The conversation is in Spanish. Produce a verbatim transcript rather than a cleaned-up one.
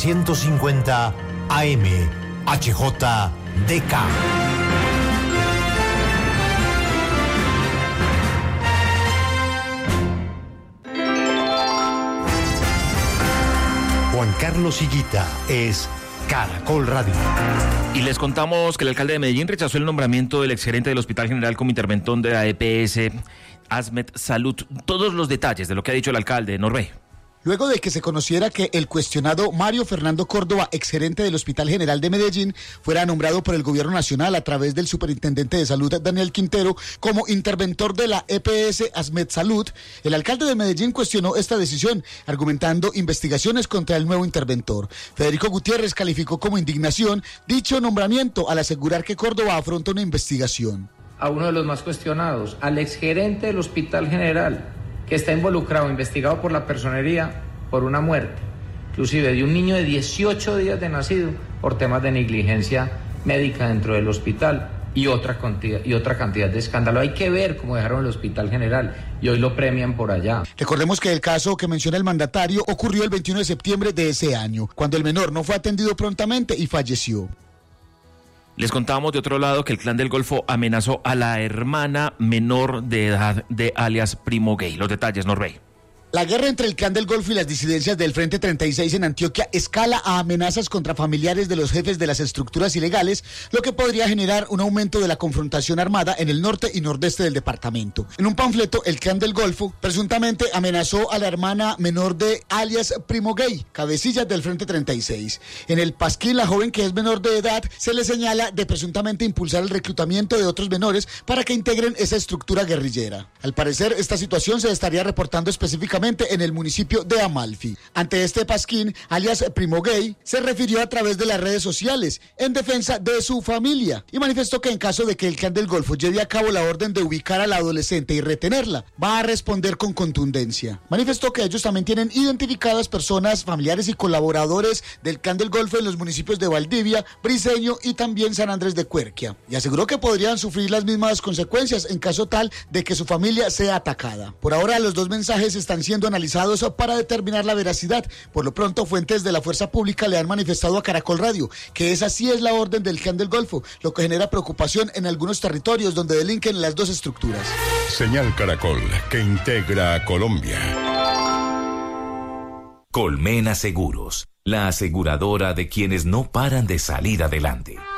setecientos cincuenta A M, H J D K. Juan Carlos Higuita es Caracol Radio. Y les contamos que el alcalde de Medellín rechazó el nombramiento del exgerente del Hospital General como interventor de la E P S Asmed Salud. Todos los detalles de lo que ha dicho el alcalde, Norbé. Luego de que se conociera que el cuestionado Mario Fernando Córdoba, exgerente del Hospital General de Medellín, fuera nombrado por el Gobierno Nacional a través del Superintendente de Salud, Daniel Quintero, como interventor de la E P S Asmed Salud, el alcalde de Medellín cuestionó esta decisión, argumentando investigaciones contra el nuevo interventor. Federico Gutiérrez calificó como indignación dicho nombramiento al asegurar que Córdoba afronta una investigación. A uno de los más cuestionados, al exgerente del Hospital General, que está involucrado, investigado por la personería, por una muerte, inclusive de un niño de dieciocho días de nacido, por temas de negligencia médica dentro del hospital y otra cantidad, y otra cantidad de escándalo. Hay que ver cómo dejaron el Hospital General y hoy lo premian por allá. Recordemos que el caso que menciona el mandatario ocurrió el veintiuno de septiembre de ese año, cuando el menor no fue atendido prontamente y falleció. Les contábamos de otro lado que el Clan del Golfo amenazó a la hermana menor de edad de alias Primo Gay. Los detalles, Norbey. La guerra entre el Clan del Golfo y las disidencias del Frente treinta y seis en Antioquia escala a amenazas contra familiares de los jefes de las estructuras ilegales, lo que podría generar un aumento de la confrontación armada en el norte y nordeste del departamento. En un panfleto, el Clan del Golfo presuntamente amenazó a la hermana menor de alias Primo Gay, cabecillas del Frente treinta y seis. En el pasquín, la joven que es menor de edad se le señala de presuntamente impulsar el reclutamiento de otros menores para que integren esa estructura guerrillera. Al parecer, esta situación se estaría reportando específicamente en el municipio de Amalfi. Ante este pasquín, alias Primo Gay se refirió a través de las redes sociales en defensa de su familia y manifestó que en caso de que el Clan del Golfo lleve a cabo la orden de ubicar a la adolescente y retenerla, va a responder con contundencia. Manifestó que ellos también tienen identificadas personas, familiares y colaboradores del Clan del Golfo en los municipios de Valdivia, Briceño y también San Andrés de Cuerquia, y aseguró que podrían sufrir las mismas consecuencias en caso tal de que su familia sea atacada. Por ahora, los dos mensajes están siendo analizados para determinar la veracidad. Por lo pronto, fuentes de la fuerza pública le han manifestado a Caracol Radio que esa sí es la orden del Clan del Golfo, lo que genera preocupación en algunos territorios donde delinquen las dos estructuras. Señal Caracol, que integra a Colombia. Colmena Seguros, la aseguradora de quienes no paran de salir adelante.